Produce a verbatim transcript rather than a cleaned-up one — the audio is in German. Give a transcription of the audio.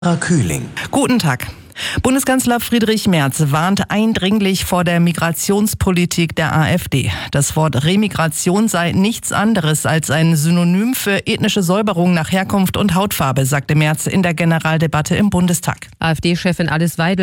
Kühling. Guten Tag. Bundeskanzler Friedrich Merz warnt eindringlich vor der Migrationspolitik der AfD. Das Wort Remigration sei nichts anderes als ein Synonym für ethnische Säuberung nach Herkunft und Hautfarbe, sagte Merz in der Generaldebatte im Bundestag. AfD-Chefin Alice Weidel